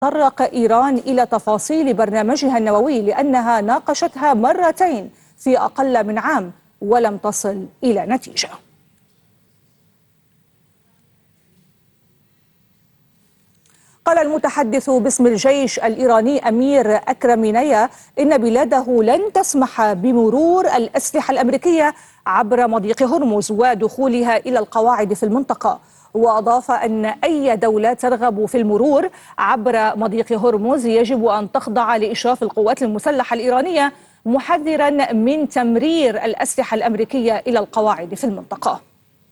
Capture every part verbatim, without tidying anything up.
تطرق إيران إلى تفاصيل برنامجها النووي لأنها ناقشتها مرتين في أقل من عام ولم تصل إلى نتيجة. قال المتحدث باسم الجيش الإيراني أمير أكرمينية إن بلاده لن تسمح بمرور الأسلحة الأمريكية عبر مضيق هرمز ودخولها إلى القواعد في المنطقة. وأضاف أن أي دولة ترغب في المرور عبر مضيق هرمز يجب أن تخضع لإشراف القوات المسلحة الإيرانية، محذرا من تمرير الأسلحة الأمريكية إلى القواعد في المنطقة.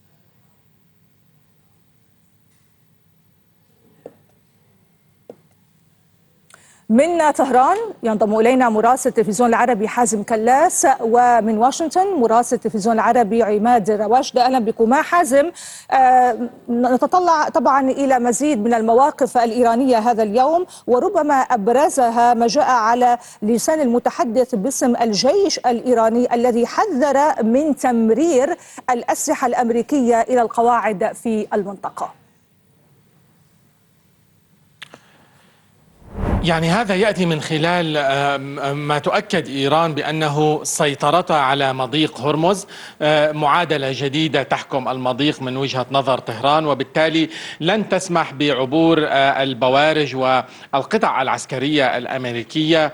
من طهران ينضم إلينا مراسل التلفزيون العربي حازم كلاس، ومن واشنطن مراسل التلفزيون العربي عماد رواشد. أهلا بكما حازم. آه نتطلع طبعا إلى مزيد من المواقف الإيرانية هذا اليوم، وربما أبرزها ما جاء على لسان المتحدث باسم الجيش الإيراني الذي حذر من تمرير الأسلحة الأمريكية إلى القواعد في المنطقة. يعني هذا يأتي من خلال ما تؤكد إيران بأنه سيطرتها على مضيق هرمز معادلة جديدة تحكم المضيق من وجهة نظر طهران، وبالتالي لن تسمح بعبور البوارج والقطع العسكرية الأمريكية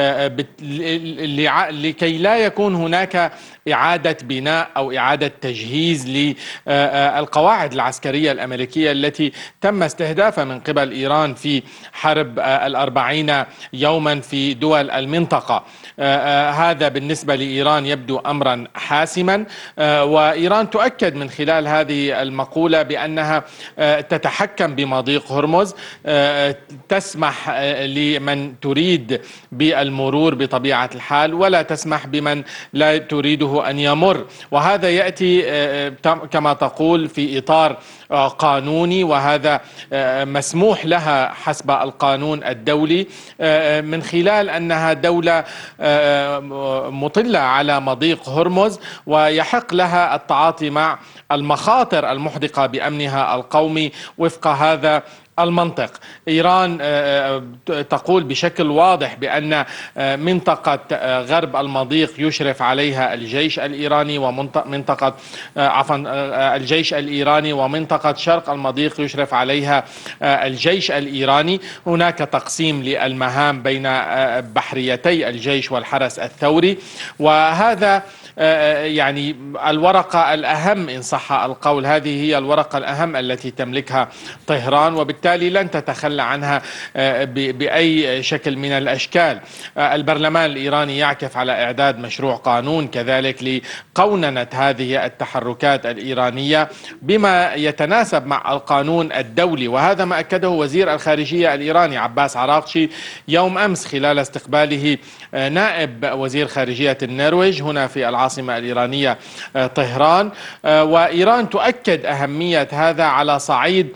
لكي لا يكون هناك إعادة بناء أو إعادة تجهيز للقواعد العسكرية الأمريكية التي تم استهدافها من قبل إيران في حرب الأربعين يوما في دول المنطقة. هذا بالنسبة لإيران يبدو أمرا حاسما، وإيران تؤكد من خلال هذه المقولة بأنها تتحكم بمضيق هرمز، تسمح لمن تريد بالمرور بطبيعة الحال ولا تسمح بمن لا تريده أن يمر، وهذا يأتي كما تقول في إطار قانوني، وهذا مسموح لها حسب القانون الدولي من خلال أنها دولة مطلة على مضيق هرمز، ويحق لها التعاطي مع المخاطر المحدقة بأمنها القومي وفق هذا المنطق. إيران تقول بشكل واضح بأن منطقة غرب المضيق يشرف عليها الجيش الإيراني، ومنطقة عفوا الجيش الإيراني، ومنطقة شرق المضيق يشرف عليها الجيش الإيراني. هناك تقسيم للمهام بين بحريتي الجيش والحرس الثوري، وهذا يعني الورقة الأهم إن صح القول، هذه هي الورقة الأهم التي تملكها طهران، وبالتالي لن تتخلى عنها بأي شكل من الأشكال. البرلمان الإيراني يعكف على إعداد مشروع قانون كذلك لقوننة هذه التحركات الإيرانية بما يتناسب مع القانون الدولي، وهذا ما أكده وزير الخارجية الإيراني عباس عراقشي يوم أمس خلال استقباله نائب وزير خارجية النرويج هنا في العاصمة الإيرانية طهران. وإيران تؤكد أهمية هذا على صعيد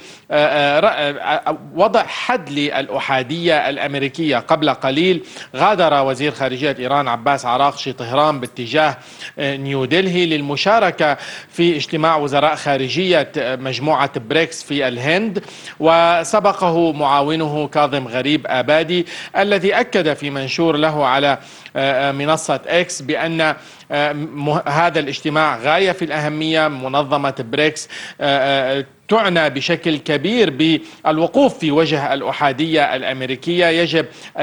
وضع حد للأحادية الأمريكية. قبل قليل غادر وزير خارجية إيران عباس عراقشي طهران باتجاه نيودلهي للمشاركة في اجتماع وزراء خارجية مجموعة بريكس في الهند، وسبقه معاونه كاظم غريب آبادي الذي أكد في منشور له على منصة إكس بأن هذا الاجتماع غاية في الأهمية. منظمة بريكس تعنى بشكل كبير بالوقوف في وجه الأحادية الأمريكية. يجب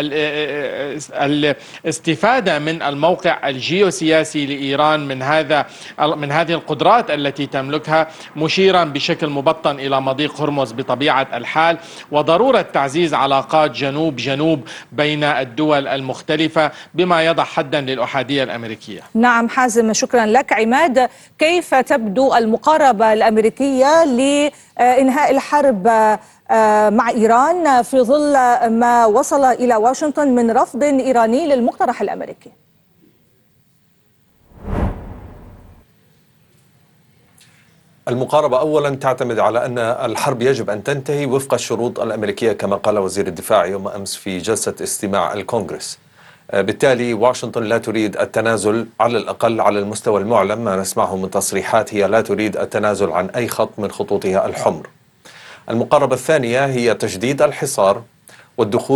الاستفادة من الموقع الجيوسياسي لإيران من هذا من هذه القدرات التي تملكها، مشيرا بشكل مبطن إلى مضيق هرمز بطبيعة الحال، وضرورة تعزيز علاقات جنوب جنوب بين الدول المختلفة بما يضع حدا للأحادية الأمريكية. نعم حازم، شكرا لك. عماد، كيف تبدو المقاربة الأمريكية لإنهاء الحرب مع إيران في ظل ما وصل إلى واشنطن من رفض إيراني للمقترح الأمريكي؟ المقاربة أولا تعتمد على أن الحرب يجب أن تنتهي وفق الشروط الأمريكية كما قال وزير الدفاع يوم أمس في جلسة استماع الكونغرس. بالتالي واشنطن لا تريد التنازل، على الأقل على المستوى المعلن ما نسمعه من تصريحات، هي لا تريد التنازل عن أي خط من خطوطها الحمر. المقاربة الثانية هي تجديد الحصار والدخول